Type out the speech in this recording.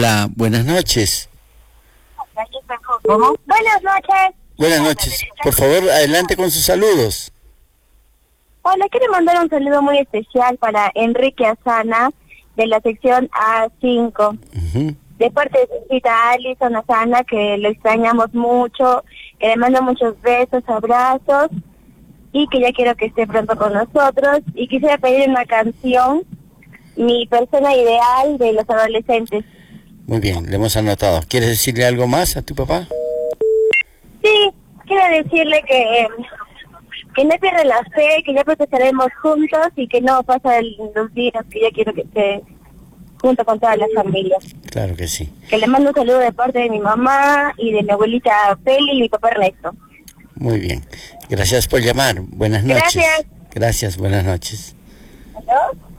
Hola, buenas noches. Buenas noches. Buenas noches. Por favor, adelante con sus saludos. Hola, quiero mandar un saludo muy especial para Enrique Asana, de la sección A5. De parte de su hijita Alison Asana, que lo extrañamos mucho, que le mando muchos besos, abrazos, y que ya quiero que esté pronto con nosotros. Y quisiera pedir una canción, Mi persona ideal, de los adolescentes. Muy bien, le hemos anotado. ¿Quieres decirle algo más a tu papá? Sí, quiero decirle que no pierda la fe, que ya protestaremos juntos y que no pasa los días, que ya quiero que esté junto con toda la familia. Claro que sí. Que le mando un saludo de parte de mi mamá y de mi abuelita Peli y mi papá Ernesto. Muy bien. Gracias por llamar. Buenas noches. Gracias. Gracias, buenas noches. ¿Aló?